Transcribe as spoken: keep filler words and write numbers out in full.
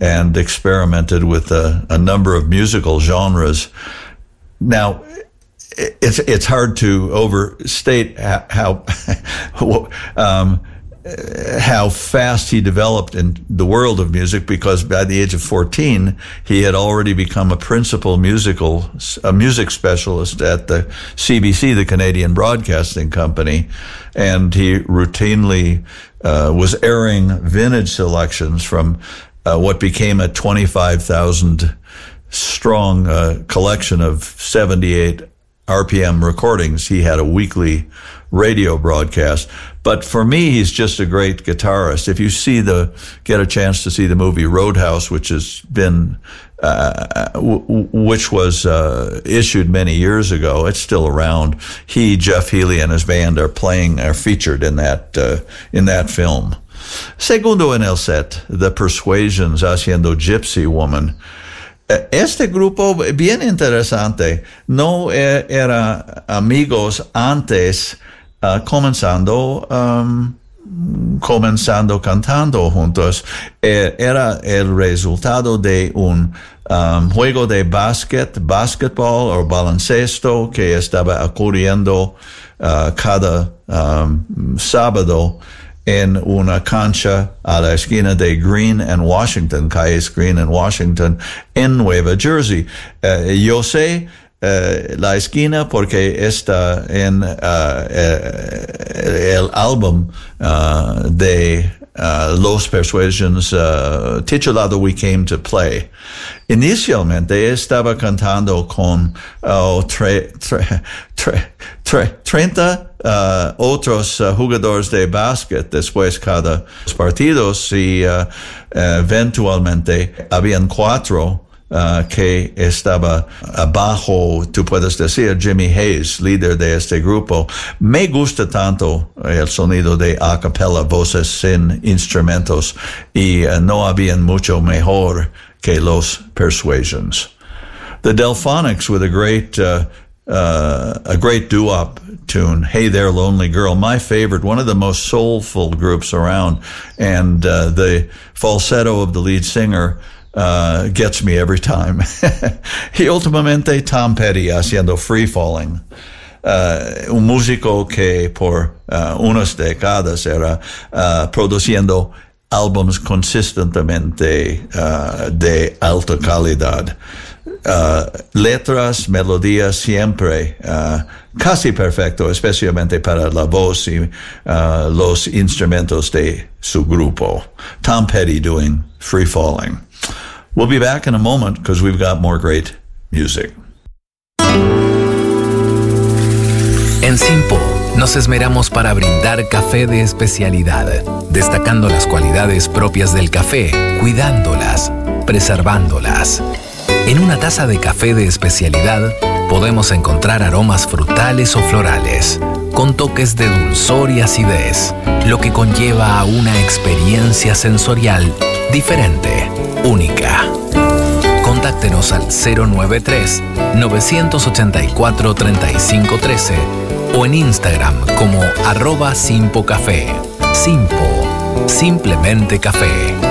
and experimented with a, a number of musical genres. Now, it's it's hard to overstate how um, how fast he developed in the world of music, because by the age of fourteen, he had already become a principal musical, a music specialist at the C B C, the Canadian Broadcasting Company, and he routinely uh, was airing vintage selections from uh, what became a twenty-five thousand strong uh, collection of seventy-eight R P M recordings. He had a weekly radio broadcast. But for me, he's just a great guitarist. If you see the, get a chance to see the movie Roadhouse, which has been, uh, w- which was, uh, issued many years ago, it's still around. He, Jeff Healey, and his band are playing, are featured in that, uh, in that film. Segundo en el set, The Persuasions haciendo Gypsy Woman. Este grupo, bien interesante, no era amigos antes, uh, comenzando, um, comenzando cantando juntos. Era el resultado de un um, juego de básquet, básquetbol o baloncesto que estaba ocurriendo uh, cada um, sábado en una cancha a la esquina de Green and Washington, calles Green and Washington, en Nueva Jersey. Uh, yo sé uh, la esquina porque está en uh, el álbum uh, de uh, Los Persuasions uh, titulado We Came to Play. Inicialmente estaba cantando con oh, tre, tre, tre, tre, treinta Uh, otros uh, jugadores de básquet después cada partidos, y uh, eventualmente habían cuatro uh, que estaba abajo. Tú puedes decir Jimmy Hayes, líder de este grupo. Me gusta tanto el sonido de a cappella, voces sin instrumentos, y uh, no habían mucho mejor que Los Persuasions. The Delphonics with a great uh, Uh, a great doo-wop tune, Hey There Lonely Girl, my favorite, one of the most soulful groups around, and uh, the falsetto of the lead singer uh, gets me every time. Y últimamente Tom Petty haciendo Free Falling, uh, un músico que por uh, unas décadas era uh, produciendo álbumes consistentemente uh, de alta calidad. Uh, letras, melodías siempre uh, casi perfecto, especialmente para la voz y uh, los instrumentos de su grupo. Tom Petty doing Free Falling. We'll be back in a moment because we've got more great music. En Simpo nos esmeramos para brindar café de especialidad, destacando las cualidades propias del café, cuidándolas, preservándolas. En una taza de café de especialidad podemos encontrar aromas frutales o florales, con toques de dulzor y acidez, lo que conlleva a una experiencia sensorial diferente, única. Contáctenos al cero nueve tres, nueve ocho cuatro, tres cinco uno tres o en Instagram como arroba Simpo Café. Simpo, simplemente café.